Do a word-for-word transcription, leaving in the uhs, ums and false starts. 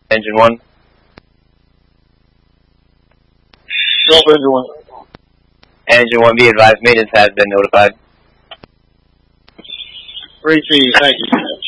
Engine one. Gulf engine one. Engine one, be advised, maintenance has been notified. three T, thank you.